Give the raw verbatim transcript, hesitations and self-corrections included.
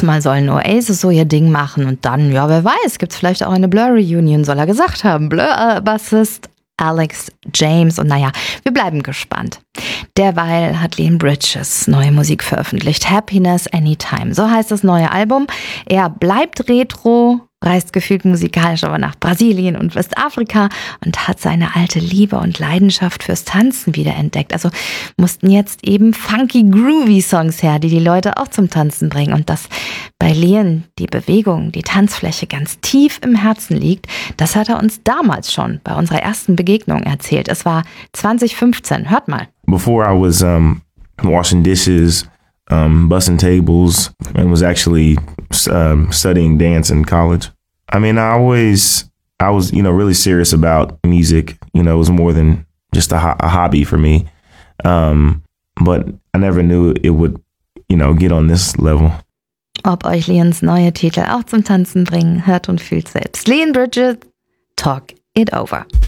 Erstmal sollen Oasis so ihr Ding machen und dann, ja, wer weiß, gibt's vielleicht auch eine Blur-Reunion, soll er gesagt haben. Blur-Bassist Alex James. Und naja, wir bleiben gespannt. Derweil hat Leon Bridges neue Musik veröffentlicht. Happiness Anytime. So heißt das neue Album. Er bleibt retro, reist gefühlt musikalisch aber nach Brasilien und Westafrika und hat seine alte Liebe und Leidenschaft fürs Tanzen wiederentdeckt. Also mussten jetzt eben funky, groovy Songs her, die die Leute auch zum Tanzen bringen. Und dass bei Leon die Bewegung, die Tanzfläche ganz tief im Herzen liegt, das hat er uns damals schon bei unserer ersten Begegnung erzählt. Es war zwanzig fünfzehn. Hört mal. Before I was um, washing dishes, um, bussing tables, and was actually um, studying dance in college. I mean, I always, I was, you know, really serious about music. You know, it was more than just a, ho- a hobby for me. Um, but I never knew it would, you know, get on this level. Ob euch Leons neue Titel auch zum Tanzen bringen, hört und fühlt selbst. Leon Bridges, Talk It Over.